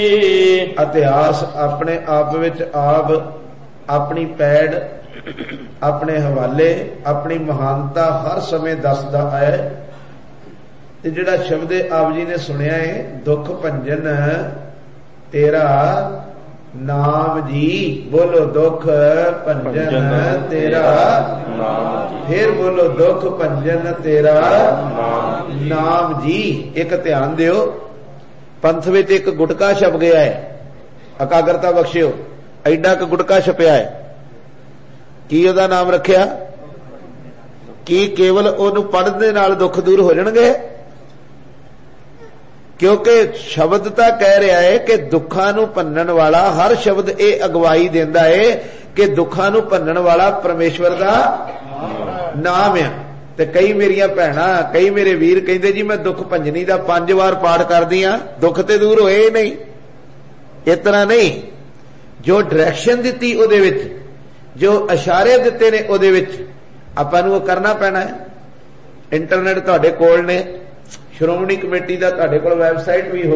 इतिहास अपने आप विच आप अपनी पैड़ अपने हवाले अपनी महानता हर समय दसदा है। ते जिहड़ा शब्द आप जी ने सुनिया है, दुख भंजन तेरा नाम जी, बोलो दुख भंजन तेरा नाम, फिर बोलो दुख भंजन तेरा नाम जी। एक ध्यान दियो, पंथ विच एक गुटका छप गया है, एकाग्रता बख्शियो, एडा क गुटका छपिया है, की उहदा नाम रखिया? की केवल उहनूं पढ़न दे नाल दुख दूर हो जाणगे? क्योंकि शब्द तां कह रहा है कि दुखां नूं भन्नण वाला, हर शब्द ये अगवाई देंदा है कि दुखां नूं भन्नण वाला परमेश्वर दा नाम है। ते कई मेरिया भैणां कई मेरे वीर कहंदे जी मैं दुख भंजनी दा 5 वार पाठ करदी हां, दुख ते दूर होए ही नहीं। इस तरह नहीं, जो डायरैक्शन दित्ती उहदे विच, जो इशारे दिते ने उहदे विच आपां नूं करना पैना है। इंटरनेट तुहाडे कोल ने, श्रोमणी कमेटी का तुहाडे कोल वैबसाइट भी हो,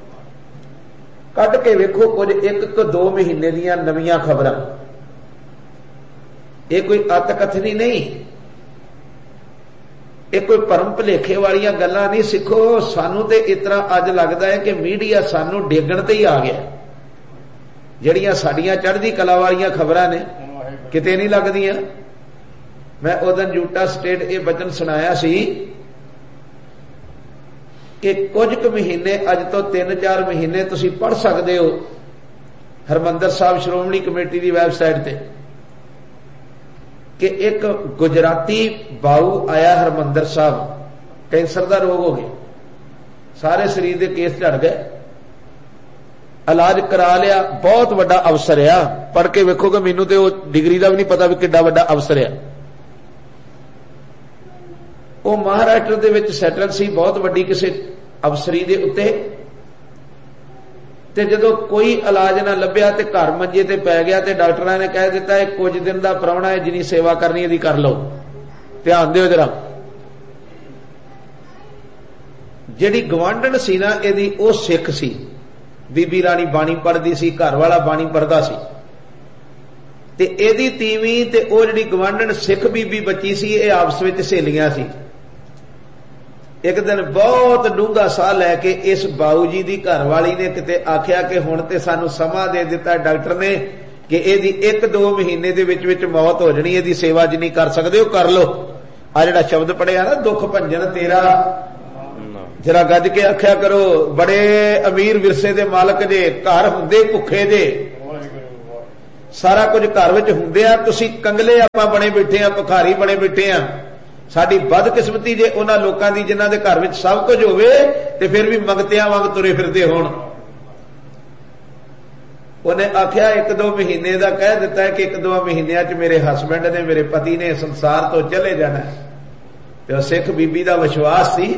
कट के वेखो कुछ 1-2 महीने दीयां नवीं खबरां। ये कोई अतकथनी नहीं, ये कोई भरम भुलेखे वाली गल्लां नहीं। सिखो, सानू ते इतना अज लगता है कि मीडिया सानू डेगण ते ही आ गया। जड़ियां साडियां चढ़दी कला वाली खबरां ने किते नहीं लगदियां। मैं उदन यूटा स्टेट ये वचन सुनाया सी कि कुछ क महीने, अज तो 3-4 महीने तुसीं पढ़ सकते हो हरमंदर साहब श्रोमणी कमेटी की वैबसाइट ते कि एक गुजराती बाऊ आया हरमंदर साहब, कैंसर का रोग हो गया, सारे शरीर के केस झड़ गए, इलाज करा लिया, बहुत बड़ा अवसर आ। पढ़ के वेखोगे, मैनू तो डिग्री का भी नहीं पता भी किड्डा बड़ा अवसर आ। वो महाराष्ट्र दे विच सैटल सी, बहुत वड्डी किसी अफसरी दे उत्ते, ते जदों कोई इलाज ना लभ्या ते घर मंजे ते पै गया, ते डॉक्टरां ने कह दिता है कुछ दिन का प्राहुणा है, जिनी सेवा करनी है कर लो। ध्यान दिओ जरा, जिहड़ी गवांढण सी ना इहदी वो सिख सी, बीबी राणी बाणी पढ़दी सी, घर वाला बाणी पढ़दा सी, ते इहदी तीवीं ते वो जिहड़ी गवांढण सिख बीबी बची सी, ये आपस विच सहेलियां सी। एक दिन बहुत डूंगा साह लैके इस बाऊ जी की घरवाली ने किते आख्या कि हुण ते सानू समा दे दिता डॉक्टर ने कि इहदी 1-2 महीने दे विच विच मौत हो जानी, इहदी सेवा जिन्नी कर सकदे हो कर लो। आ जिहड़ा शब्द पढ़िया ना, दुख भंजन तेरा, जरा गज के आख्या करो, बड़े अमीर विरसे दे मालक जे, घर हुंदे भुखे जे, सारा कुछ घर विच हुंदे आ, तुसीं कंगले आपां बने बैठे आ, भिखारी बने बैठे आ। साडी बदकिस्मती जे उन्हां लोकां दी जिन्हां दे घर विच सब कुछ होवे ते फिर भी मंगतियां वांग तुरे फिरदे होण। उन्हें आख्या 1-2 महीने का कह दिता है कि 1-2 महीनों च मेरे हसबैंड ने, मेरे पति ने संसार तो चले जाना। तो सिख बीबी का विश्वास सी,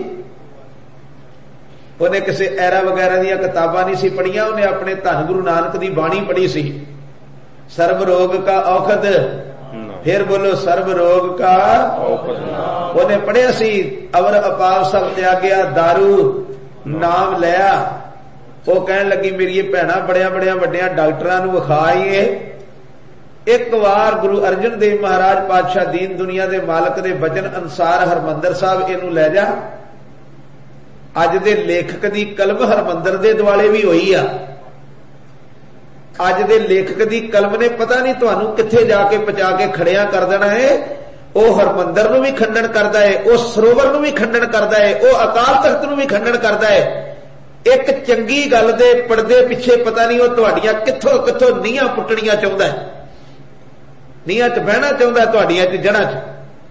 उन्हें किसी ऐरा वगैरह दी किताबां नहीं सी पढ़ियां, उन्हें अपने धन गुरु नानक की बाणी पढ़ी सी, सर्व रोग का औखद, फिर बोलो सर्व रोग का औखद। उन्हें पढ़िया सी, अवर अपार सब त्यागया दारू नाम लिया। वो कहन लगी मेरी भैणा बड़िया बड़िया वड्डिया डॉक्टरां नूं विखाईए, एक बार गुरु अर्जन देव महाराज पातशाह दीन दुनिया के मालक के वचन अनुसार हरमंदर साहब इनू लै जा। अज दे लेखक की कलम हरमंदर दे दुआले भी हुई आ। अज दे लेखक की कलम ने पता नहीं तुहानू कित्थे जाके पहुंचा के खड़िया कर देना है। वो हरमंदर नूं भी खंडन करता है, वो सरोवर नूं भी खंडन करता है, वो अकाल तख्त नूं भी खंडन करता है। एक चंगी गल दे पड़दे पिछे पता नहीं वो तुहाडियां कित्थों कित्थों नीहां पुट्टणियां चाहुंदा है, नीहां च बहना चाहुंदा है, तुहाडियां च जड़ां च।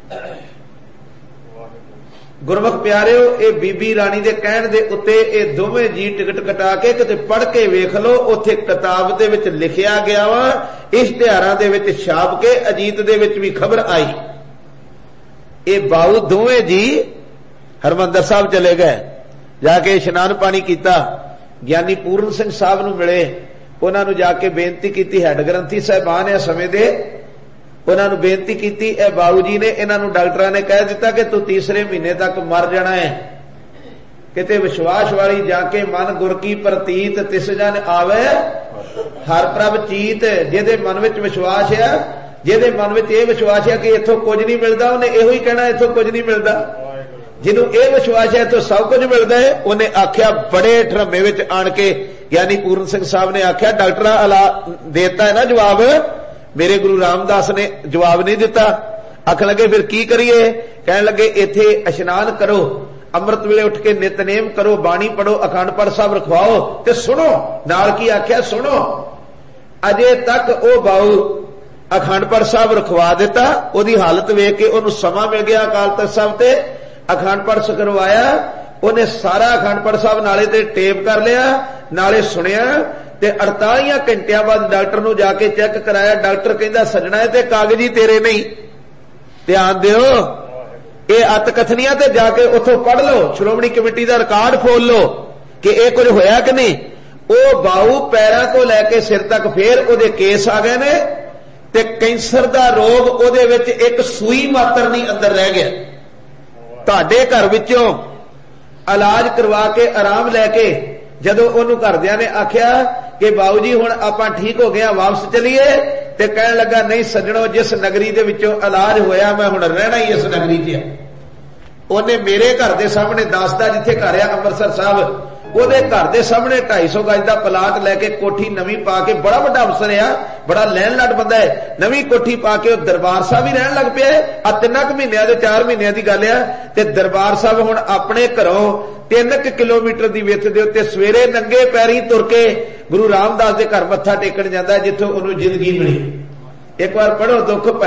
गुरमुख प्यारिओ, ये बीबी राणी दे कहण दे उत्ते ये दोवें जी टिकट कटा के किते पढ़ के वेख लो, उत्थे किताब दे विच लिखिया गया वा, इश्तिहारां दे विच छाप के अजीत दे विच भी खबर आई। ये बाऊ दोवें जी हरमंदर साहब चले गए, जाके इशनान पानी किया, ज्ञानी पूर्ण सिंह साहब नूं मिले, उन्होंने जाके बेनती की, हैड ग्रंथी साहबान है समय दे, उन्होंने बेनती की। बाबू जी ने इन्हों डॉक्टर ने कह दिता कि तू तीसरे महीने तक मर जाना है, किते विश्वास वाली जाके मन गुर की प्रतीत तिस जन आवे हर प्रभ चीत। जिहदे मन विच विश्वास है, जिहदे मन विच यह विश्वास है कि इथों कुछ नहीं मिलता, उन्हें इहो ही कहना इथों कुछ नहीं मिलता। जिन्हों यह विश्वास है तो सब कुछ मिलता है, उन्हें आख्या बड़े ढरमे विच आण के, यानी पूर्ण सिंह साहब ने आख्या डॉक्टर अला देता है ना जवाब, मेरे गुरु रामदास ने जवाब नहीं दिता। आख लगे फिर की करिए, कह लगे इथे इशनान करो, अमृत वेले उठ के नितनेम करो, बाणी पढ़ो, अखंड पाठ साहब रखवाओ ते सुनो। नाल की आख्या सुनो। अजे तक ओ बाऊ अखंड पाठ साहब रखवा दिता, ओदी हालत वेख के ओनू समा मिल गया अकाल तख्त साहब ते अखंड पाठ करवाया। उन्हें सारा अखंड पाठ साहब नाले ते टेप कर लिया, नाले सुनिया ते 48 घंटिया बाद डॉक्टर नू जाके चेक कराया। डॉक्टर कहंदा सजना है ते कागज ही तेरे नहीं, ध्यान दिओ ये अत कथनियां ते जाके उथों पढ़ लो, श्रोमणी कमेटी का रिकॉर्ड खोल लो कि यह कुछ होया कि नहीं। वो बाऊ पैरों को लैके सिर तक फिर ओदे केस आ गए ने ते कैंसर का रोग ओदे विच एक सूई मात्र नहीं अंदर रह गया। तुहाडे घर विचों इलाज करवा के आराम लैके जदों ओनू घरदियां ने आख्या कि बाऊ जी हुण आपां ठीक हो गया वापस चलीए, ते कहण लगा नहीं सज्जणो जिस नगरी दे विचों इलाज होया मैं हुण रहना ही इस नगरी च। उन्हें मेरे घर दे सामने दसदा जिथे घर आ अमृतसर साहब, ਉਹਦੇ घर दे सामने 250 गज का प्लाट लैके कोठी नवी पा के, बड़ा वड्डा अफसर आ, बड़ा लैन लट बंदा है, नवी कोठी पा के दरबार साहब ही रहन लग पिया। 3 महीनों के 4 महीनों की गल है ते दरबार साहब हुण अपने घरों 3 किलोमीटर की विथ दे उत्ते सवेरे नंगे पैरी तुर के गुरु रामदास के घर मत्था टेकण जांदा जिथों उहनूं जिंदगी मिली। एक बार पढ़ो दुख